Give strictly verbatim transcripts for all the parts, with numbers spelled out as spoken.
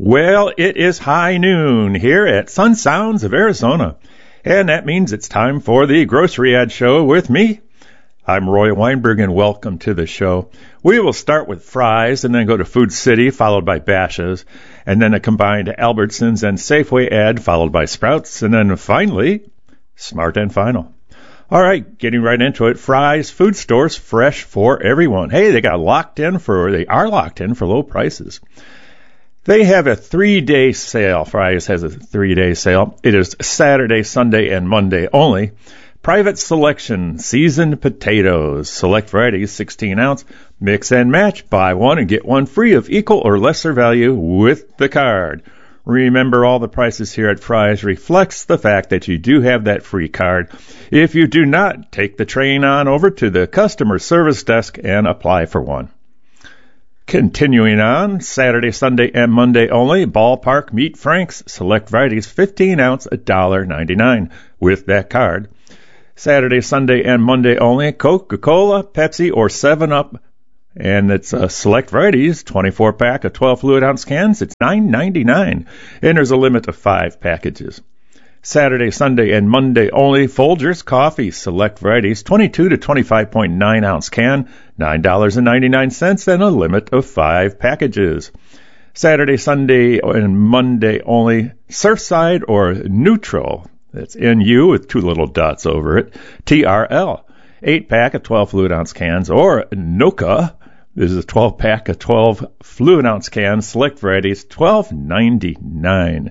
Well, it is high noon here at Sun Sounds of Arizona, and that means it's time for the Grocery Ad Show with me. I'm Roy Weinberg, and welcome to the show. We will start with Fry's and then go to Food City, followed by Bashas', and then a combined Albertsons and Safeway ad, followed by Sprouts, and then finally, Smart and Final. All right, getting right into it. Fry's Food Stores, fresh for everyone. Hey, they got locked in for, they are locked in for low prices. They have a three-day sale. Fry's has a three-day sale. It is Saturday, Sunday, and Monday only. Private Selection seasoned potatoes. Select varieties, sixteen ounce. Mix and match. Buy one and get one free of equal or lesser value with the card. Remember, all the prices here at Fry's reflects the fact that you do have that free card. If you do not, take the train on over to the customer service desk and apply for one. Continuing on, Saturday, Sunday, and Monday only, Ballpark Meat Franks, select varieties, fifteen ounce, one dollar and ninety-nine cents with that card. Saturday, Sunday, and Monday only, Coca-Cola, Pepsi, or seven up, and it's uh, select varieties, twenty-four pack of twelve fluid ounce cans, it's nine ninety-nine, and there's a limit of five packages. Saturday, Sunday, and Monday only, Folgers Coffee, select varieties, twenty-two to twenty-five point nine ounce can, nine dollars and ninety-nine cents, and a limit of five packages. Saturday, Sunday, and Monday only, Surfside or Neutral, that's N U with two little dots over it, T R L, eight pack of twelve fluid ounce cans, or Noka, this is a twelve pack of twelve fluid ounce cans, select varieties, twelve ninety-nine.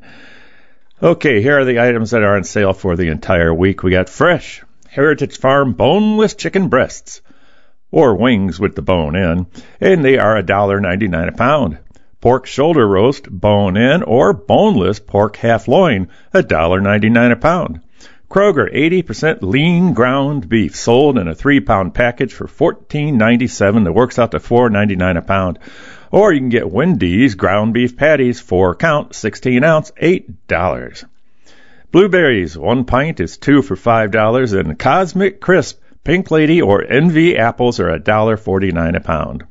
Okay, here are the items that are on sale for the entire week. We got fresh Heritage Farm boneless chicken breasts, or wings with the bone in, and they are one dollar and ninety-nine cents a pound. Pork shoulder roast, bone in, or boneless pork half loin, one dollar and ninety-nine cents a pound. Kroger eighty percent lean ground beef, sold in a three pound package for fourteen ninety-seven. That works out to four ninety-nine a pound. Or you can get Wendy's ground beef patties, four count, sixteen ounce, eight dollars. Blueberries, one pint is two for five dollars, and Cosmic Crisp, Pink Lady, or Envy apples are one dollar and forty-nine cents a pound.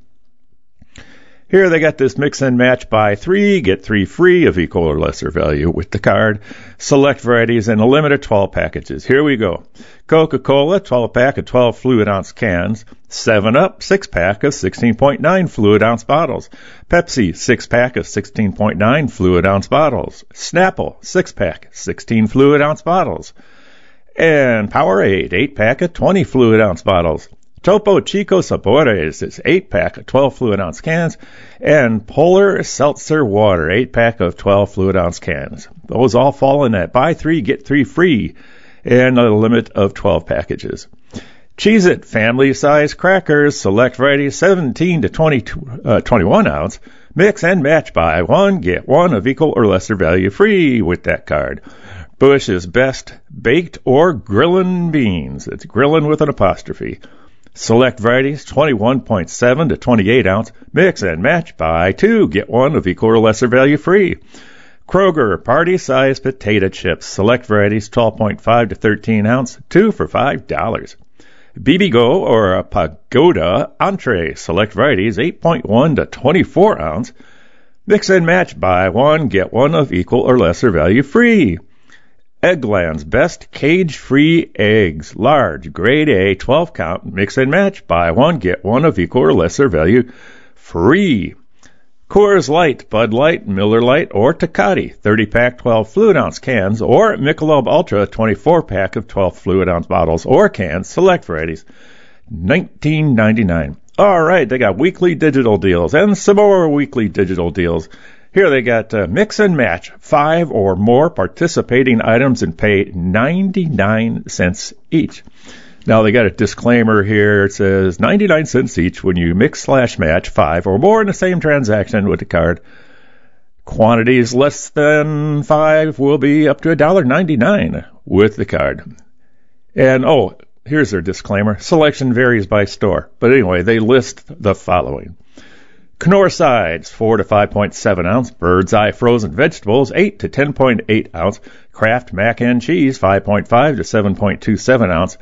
Here they got this mix and match, buy three, get three free of equal or lesser value with the card. Select varieties and a limit of twelve packages. Here we go. Coca-Cola, twelve pack of twelve fluid ounce cans. seven up, six pack of sixteen point nine fluid ounce bottles. Pepsi, six pack of sixteen point nine fluid ounce bottles. Snapple, six pack, sixteen fluid ounce bottles. And Powerade, eight pack of twenty fluid ounce bottles. Topo Chico Sabores is eight pack of twelve fluid ounce cans, and Polar Seltzer Water, eight pack of twelve fluid ounce cans. Those all fall in that buy three, get three free, and a limit of twelve packages. Cheez-It family size crackers, select varieties, seventeen to twenty, uh, twenty-one ounce, mix and match, buy one, get one of equal or lesser value free with that card. Bush's Best Baked or Grillin' Beans, it's grillin' with an apostrophe. Select varieties, twenty-one point seven to twenty-eight ounce, mix and match, buy two, get one of equal or lesser value free. Kroger party size potato chips, select varieties, twelve point five to thirteen ounce, two for five dollars. B B Go or a Pagoda entree, select varieties, eight point one to twenty-four ounce, mix and match, buy one, get one of equal or lesser value free. Eggland's Best Cage-Free Eggs, large, grade A, twelve count, mix and match, buy one, get one of equal or lesser value free. Coors Light, Bud Light, Miller Light, or Tecate, thirty pack, twelve fluid ounce cans, or Michelob Ultra, twenty-four pack of twelve fluid ounce bottles or cans, select varieties, nineteen ninety-nine. All right, they got weekly digital deals and some more weekly digital deals. Here they got uh, mix and match, five or more participating items and pay ninety-nine cents each. Now they got a disclaimer here. It says ninety-nine cents each when you mix slash match five or more in the same transaction with the card. Quantities less than five will be up to one dollar and ninety-nine cents with the card. And, oh, here's their disclaimer. Selection varies by store. But anyway, they list the following. Knorr sides, four to five point seven ounce. Bird's Eye frozen vegetables, eight to ten point eight ounce. Kraft mac and cheese, five point five to seven point two seven ounce.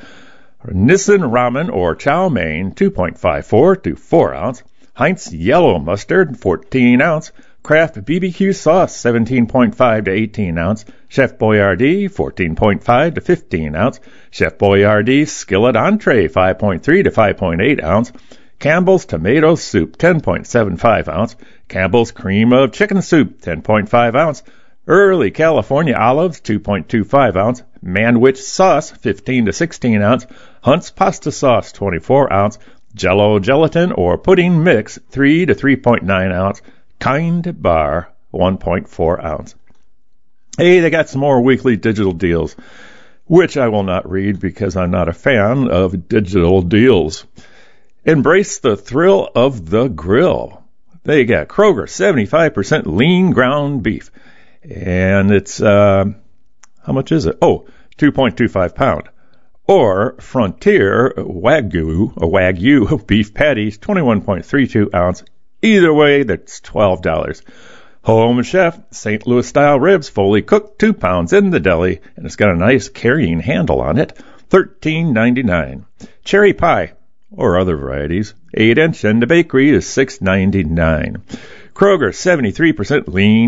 Nissin ramen or chow mein, two point five four to four ounce. Heinz yellow mustard, fourteen ounce. Kraft B B Q sauce, seventeen point five to eighteen ounce. Chef Boyardee, fourteen point five to fifteen ounce. Chef Boyardee skillet entree, five point three to five point eight ounce. Campbell's tomato soup, ten point seven five ounce. Campbell's cream of chicken soup, ten point five ounce. Early California olives, two point two five ounce. Manwich sauce, fifteen to sixteen ounce. Hunt's pasta sauce, twenty-four ounce. Jello gelatin or pudding mix, three to three point nine ounce. Kind bar, one point four ounce. Hey, they got some more weekly digital deals, which I will not read because I'm not a fan of digital deals. Embrace the thrill of the grill. They got Kroger, seventy-five percent lean ground beef. And it's, uh, how much is it? Oh, two point two five pound. Or Frontier Wagyu, a Wagyu beef patties, twenty-one point three two ounce. Either way, that's twelve dollars. Home Chef, Saint Louis style ribs, fully cooked, two pounds in the deli, and it's got a nice carrying handle on it, thirteen ninety-nine. Cherry pie, or other varieties, eight inch, and the bakery is six ninety-nine. Kroger, seventy-three percent lean